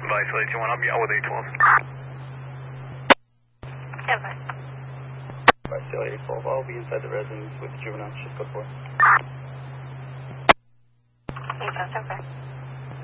Isolate 2-1, I'll be out with 812. Yeah, bye. Isolate 812, I'll be inside the residence with the juvenile, just go for it. 812, okay.